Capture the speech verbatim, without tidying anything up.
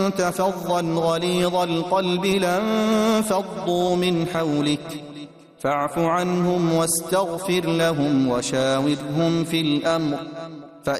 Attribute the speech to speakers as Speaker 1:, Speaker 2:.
Speaker 1: كنت فظا غليظ القلب لانفضوا من حولك فاعف عنهم واستغفر لهم وشاورهم في الأمر